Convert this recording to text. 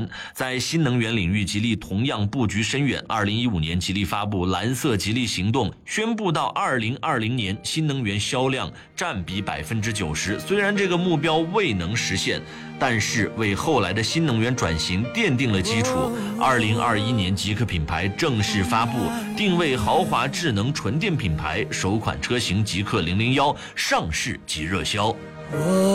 传。在新能源领域，吉利同样布局深远。2015年，吉利发布蓝色吉利行动，宣布到2020年新能源销量占比90%。虽然这个目标未能实现，但是为后来的新能源转型奠定了基础。2021年，极客品牌正式发布，定位豪华智能纯电品牌，首款车型极客001上市即热销。